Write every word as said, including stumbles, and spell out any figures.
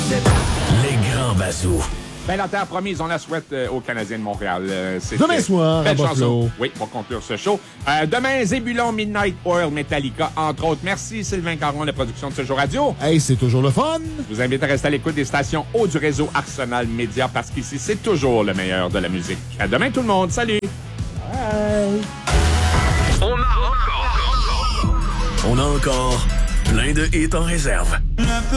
Les grands bazous. Ben, la terre promise, on la souhaite euh, aux Canadiens de Montréal. Euh, demain soir, belle à chanson. Buffalo. Oui, pour conclure ce show. Euh, demain, Zébulon, Midnight Oil, Metallica, entre autres. Merci, Sylvain Caron, la production de ce jour radio. Hey, c'est toujours le fun. Je vous invite à rester à l'écoute des stations haut du réseau Arsenal Média parce qu'ici, c'est toujours le meilleur de la musique. À demain, tout le monde. Salut! Bye. On a encore, on a encore plein de hits en réserve.